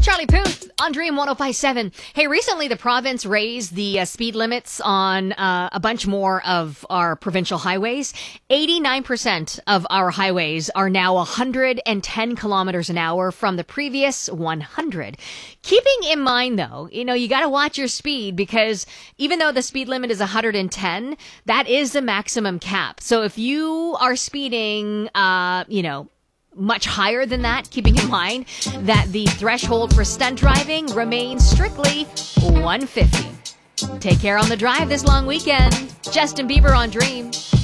Charlie Puth on Dream 105.7. Hey, recently the province raised the speed limits on a bunch more of our provincial highways. 89% of our highways are now 110 kilometers an hour from the previous 100. Keeping in mind, though, you got to watch your speed because even though the speed limit is 110, that is the maximum cap. So if you are speeding, much higher than that, keeping in mind that the threshold for stunt driving remains strictly 150. Take care on the drive this long weekend. Justin Bieber on Dream.